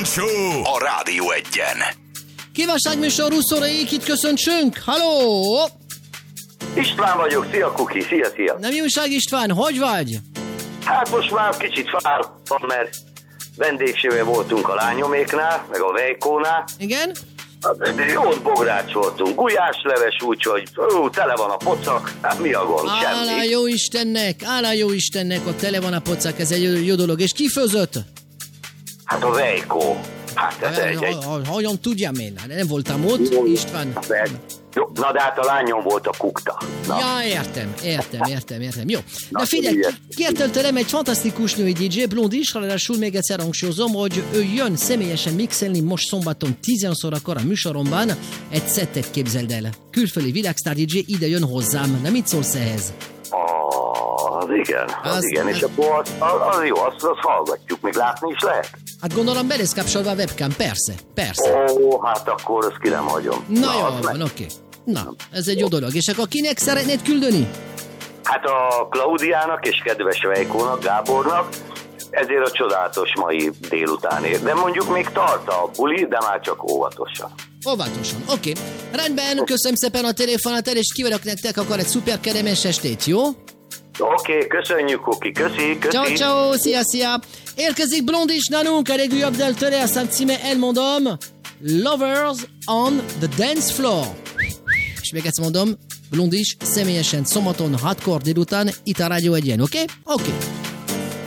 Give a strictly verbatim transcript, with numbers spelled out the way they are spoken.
Funk Show a Rádió Egyen. Kívánságműsor huszonnégy, itt köszöntsünk. Halló! István vagyok, szia Kuki, szia, szia. Nem újság István, hogy vagy? Hát most már kicsit fáradtam, mert vendégsével voltunk a lányoméknál, meg a Vejkónál. Igen? Ott bogrács voltunk, gulyásleves, úgyhogy ú, tele van a pocak, hát mi a gond, Állá semmi. jó Istennek, állá jó Istennek, ott tele van a pocak, ez egy jó dolog. És ki főzött? Hát a Vejkó. Hát ez egy, egy... Hogyan tudjam én? Nem voltam ott, István. Jó, na de hát a lányom volt a kukta. Na. Ja, értem, értem, értem, értem. Jó. Na, Na figyelj, figyelj. kértél tőlem egy fantasztikus női dé dzsé, Blondis, ráadásul még egyszer hangsúlyozom, hogy ő jön személyesen mixelni most szombaton tizenöt órakor a műsoromban. Egy szettet képzeld el. Külföldi világsztár dé dzsé ide jön hozzám. Na mit szólsz ehhez? Ah, az igen, az, Az- igen, és akkor az, az, az jó, azt, azt hallgatjuk, még látni is lehet? Hát gondolom be lesz kapcsolva a webcam, persze, persze. Ó, hát akkor azt ki nem hagyom. Na, az jó meg- van, oké. Na, ez egy jó dolog. És akkor kinek szeretnéd küldeni? Hát a Klaudiának és kedves Vejkónak, Gábornak, ezért a csodálatos mai délutánért. De mondjuk még tart a buli, de már csak óvatosan. Óvatosan, oké. Rendben, köszönöm szépen a telefonát, és kívánok nektek akkor egy szuper kellemes estét, jó? Oké, okay, köszönjük, Kuki, köszi, köszi. Ciao, ciao, szia, szia. Érkezik Blondis nálunk, a legújabb dal tőle, aztán címe elmondom, Lovers on the Dance Floor. És még ezt mondom, Blondis személyesen szombaton hatkor délután itt a Rádió Egyen, oké? Okay? Oké. Okay.